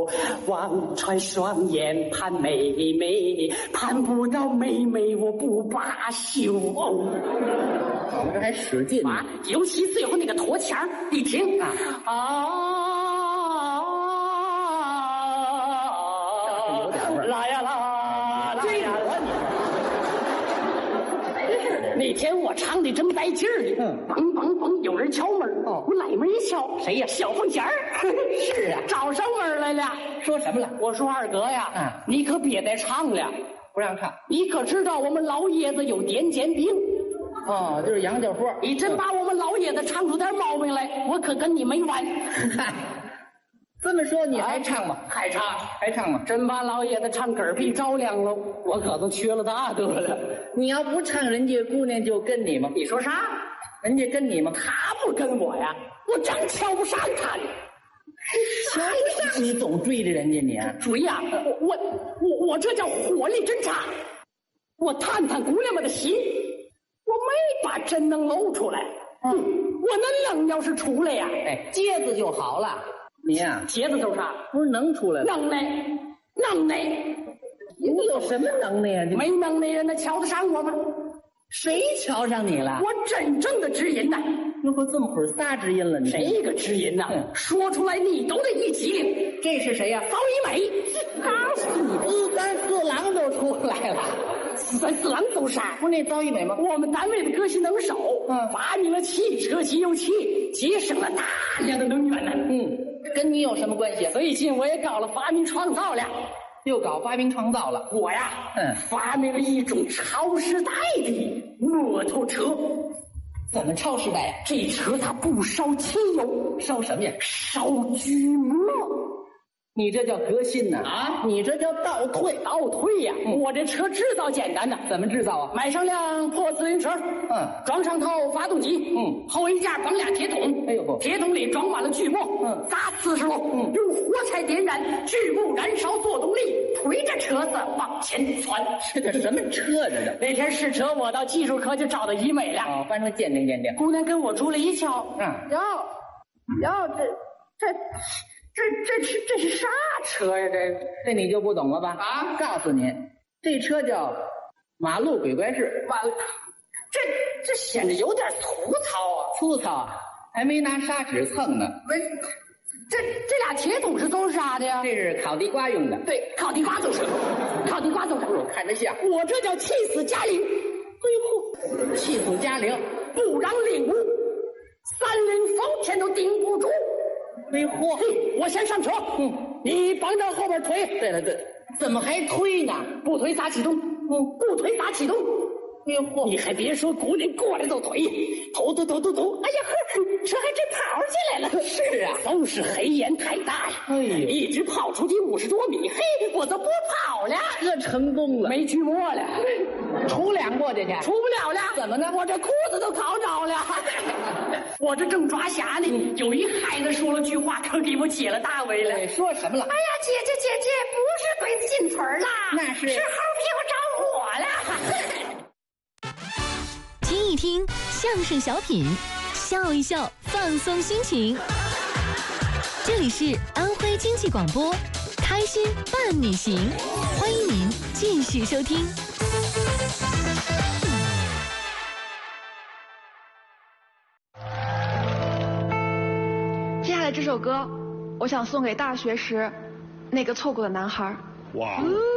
望穿双眼盼妹妹，盼不到妹妹我不罢休。 我们这还使劲啊！尤其最后那个拖腔，你听啊有点味儿。 啦呀啦，啦呀啦！那天我唱的正带劲儿呢，嘣嘣嘣，有人敲门我来门一敲，谁呀？小凤仙儿。 是啊， 找上门来了。 说什么了？ 我说二哥呀，你可别再唱了， 不让唱。 你可知道我们老爷子有癫痫病？ 哦，就是洋教货。 你真把我们老爷子唱出点毛病来，我可跟你没完。 这么说你还唱吗？ 还唱， 还唱吗？ 真把老爷子唱嗝屁着凉了，我可都缺了大德了。 你要不唱，人家姑娘就跟你吗？ 你说啥？ 人家跟你吗？ 他不跟我呀，我正瞧不上他呢。 瞧不上你，总追着人家你啊？ 追呀！我这叫火力侦察，我探探姑娘们的心。我没把真能露出来，我那能要是出来呀， 疖子就好了。你呀， 疖子就是啥？ 不是能出来了？ 能耐，能耐。 你有什么能耐呀？ 没能耐人，那瞧得上我吗？ 谁瞧上你了？ 我真正的知音呐！ 那不这么会儿仨知音了？你这个知音呐，说出来你都得一激灵。 这是谁呀？ 曹一美。告诉你， 四三四郎都出来了。 四三四郎都啥？ 不是那遭一美吗？ 我们单位的革新能手，发明了汽车机油器，节省了大量的能源呢。 跟你有什么关系？ 最近我也搞了发明创造了。 又搞发明创造了。 我呀，发明了一种超时代的摩托车。 怎么超时代呀？ 这车它不烧汽油， 烧什么呀？ 烧锯末。 你这叫革新呐！你这叫倒退。 倒退呀！我这车制造简单呐， 怎么制造啊？ 买上辆破自行车，装上套发动机，后衣架绑俩铁桶， 哎呦， 铁桶里装满了锯末，砸40篓，用火柴点燃，锯末燃烧做动力，推着车子往前窜。 这叫什么车？这那天试车，我到技术科就找到一美了， 翻成鉴定鉴定。 姑娘跟我出来一瞧，哟，这是啥车呀？ 这你就不懂了吧？告诉你，这车叫马路鬼怪式。 完了，这显得有点粗糙啊！ 粗糙啊，还没拿砂纸蹭呢。 这俩铁桶是做啥的呀？ 这是烤地瓜用的。 对，烤地瓜就是烤地瓜就是。 我看着像。 我这叫气死嘉陵。 最后气死嘉陵， 不让领悟，三人封天都顶不住。我先上车，你帮着后边推。 对了，怎么还推呢？ 不推咋启动？不推咋启动？你还别说，姑娘过来就推，突！哎呀呵，车还真跑起来了。 是啊， 都是黑烟太大呀！一直跑出去50多米，我都不跑了。 这成功了， 没锯末了， 出2过去， 出不了了。 怎么呢？ 我这裤子都烤着了。我这正抓瞎呢，有一孩子说了句话，可给我解了大围了。 说什么了？ 哎呀，姐姐，不是鬼子进村啦， 那是猴屁股着火了。 听一听相声小品，笑一笑，放松心情。这里是安徽经济广播，开心伴你行，欢迎您继续收听。 接下来这首歌，我想送给大学时那个错过的男孩。 哇。